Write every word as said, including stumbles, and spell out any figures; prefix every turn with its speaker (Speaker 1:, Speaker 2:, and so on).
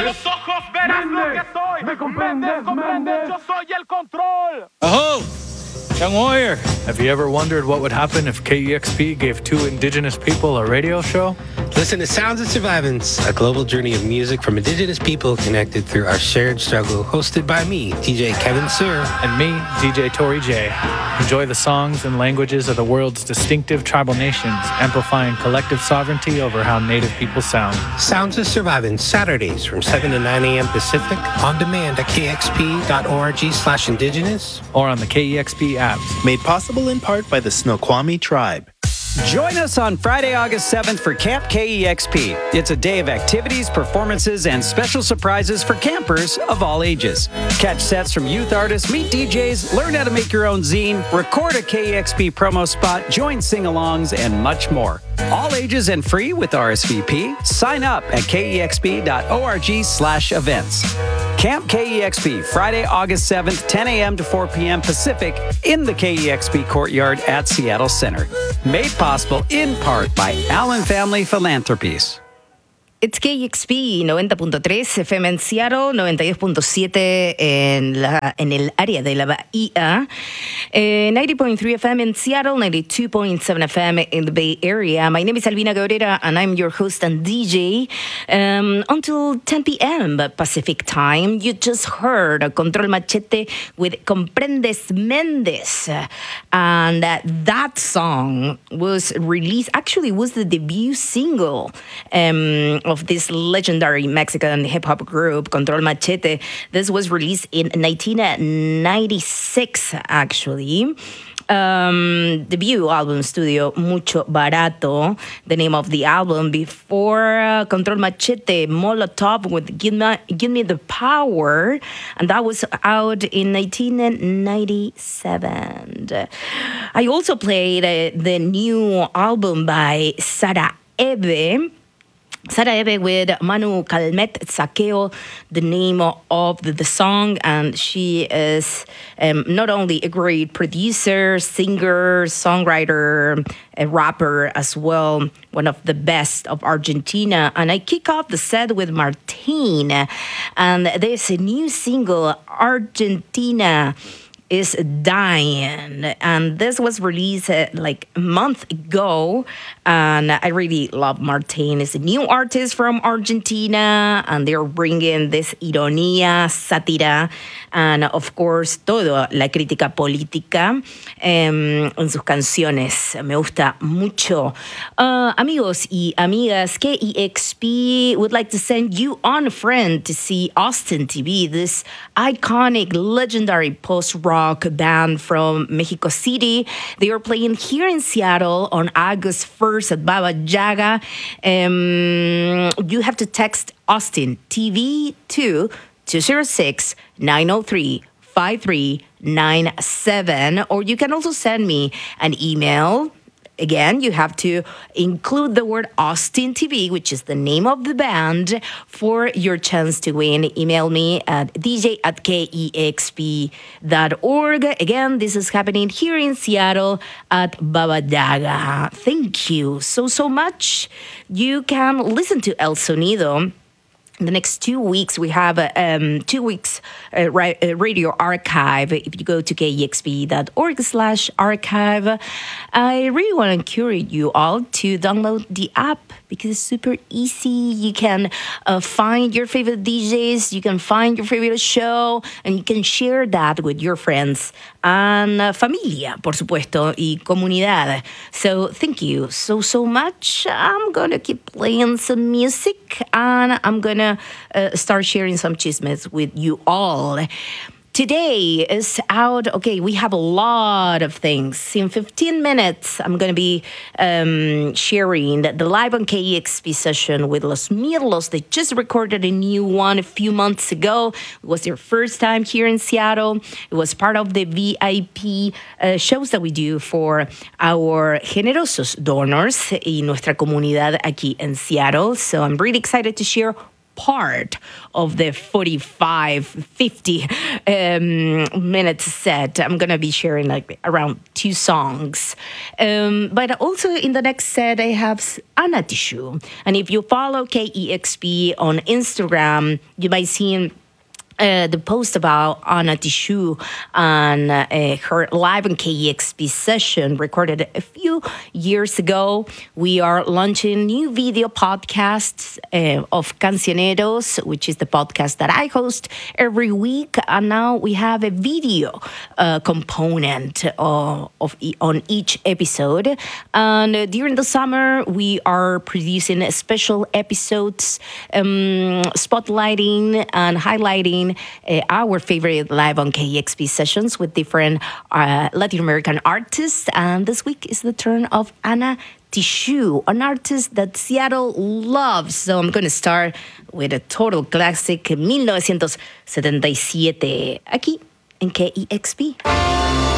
Speaker 1: tus ojos verás lo que soy. ¿Me comprendes? ¿Comprendes? Yo soy el control.
Speaker 2: Aho! Young warrior, have you ever wondered what would happen if K E X P gave two indigenous people a radio show?
Speaker 3: Listen to Sounds of Survivance, a global journey of music from indigenous people connected through our shared struggle, hosted by me, D J Kevin Sir.
Speaker 2: And me, D J Tori J. Enjoy the songs and languages of the world's distinctive tribal nations, amplifying collective sovereignty over how native people sound.
Speaker 3: Sounds of Survivance, Saturdays from seven to nine a.m. Pacific, on demand at kxp.org slash indigenous.
Speaker 2: Or on the K E X P apps.
Speaker 4: Made possible in part by the Snoqualmie tribe.
Speaker 5: Join us on Friday, August seventh for Camp K E X P. It's a day of activities, performances, and special surprises for campers of all ages. Catch sets from youth artists, meet D Js, learn how to make your own zine, record a K E X P promo spot, join sing-alongs, and much more. All ages and free with R S V P. Sign up at kexp.org slash events. Camp K E X P, Friday, August seventh, ten a.m. to four p.m. Pacific in the K E X P courtyard at Seattle Center. Made possible in part by Allen Family Philanthropies.
Speaker 6: It's K E X P noventa punto tres F M en Seattle, noventa y dos punto siete en, la, en el área de la Bahía, eh, ninety point three F M in Seattle, ninety-two point seven F M in the Bay Area. My name is Albina Gaurera, and I'm your host and D J um, until ten p.m. Pacific time. You just heard Control Machete with Comprendes Mendes, and uh, that song was released, actually was the debut single um, of this legendary Mexican hip-hop group, Control Machete. This was released in nineteen ninety-six, actually. Um, debut album studio, Mucho Barato, the name of the album. Before uh, Control Machete, Molotov with Give Me, Give Me the Power, and that was out in nineteen ninety-seven. I also played uh, the new album by Sara Ebe, Sara Ebe with Manu Calmet Saqueo, the name of the, the song, and she is um, not only a great producer, singer, songwriter, a rapper as well, one of the best of Argentina. And I kick off the set with Martin, and there's a new single, Argentina is Dying, and this was released uh, like a month ago, and I really love Martin. He's a new artist from Argentina, and they're bringing this ironía, sátira, and of course todo la crítica política um, en sus canciones. Me gusta mucho. Uh, amigos y amigas, K E X P would like to send you on a friend to see Austin T V, this iconic, legendary post-rock rock band from Mexico City. They are playing here in Seattle on August first at Baba Yaga. Um, you have to text Austin T V to two zero six, nine zero three, five three nine seven, or you can also send me an email. Again, you have to include the word Austin T V, which is the name of the band, for your chance to win. Email me at d j at k e x p dot org. Again, this is happening here in Seattle at Baba Yaga. Thank you so, so much. You can listen to El Sonido. In the next two weeks, we have a um, two weeks uh, ra- uh, radio archive. If you go to kexp.org slash archive, I really want to encourage you all to download the app because it's super easy. You can uh, find your favorite D Js, you can find your favorite show, and you can share that with your friends and uh, familia, por supuesto, y comunidad. So thank you so, so much. I'm going to keep playing some music, and I'm going to uh, start sharing some chismes with you all. Today is out. Okay, we have a lot of things. In fifteen minutes, I'm going to be um, sharing the live on K E X P session with Los Mirlos. They just recorded a new one a few months ago. It was their first time here in Seattle. It was part of the V I P uh, shows that we do for our generosos donors y nuestra comunidad aquí en Seattle. So I'm really excited to share part of the forty-five, fifty um, minute set. I'm going to be sharing like around two two songs. Um, but also in the next set, I have Anna Tijoux. And if you follow K E X P on Instagram, you might see Uh, the post about Anna Tijoux and uh, her live on K E X P session recorded a few years ago. We are launching new video podcasts uh, of Cancioneros, which is the podcast that I host every week. And now we have a video uh, component uh, of e- on each episode. And uh, during the summer, we are producing special episodes, um, spotlighting and highlighting Uh, our favorite live on K E X P sessions with different uh, Latin American artists. And this week is the turn of Anna Tijoux, an artist that Seattle loves. So I'm going to start with a total classic, nineteen setenta y siete, aquí en K E X P.